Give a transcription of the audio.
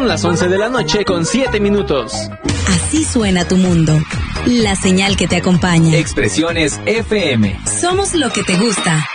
Son las 11 de la noche con 7 minutos. Así suena tu mundo. La señal que te acompaña. Expresiones FM. Somos lo que te gusta.